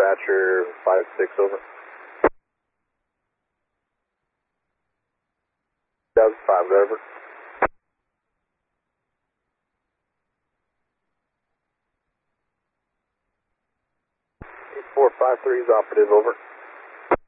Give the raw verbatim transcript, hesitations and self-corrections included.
dispatcher five six, over. two thousand five, over. eight four five three is operative, over.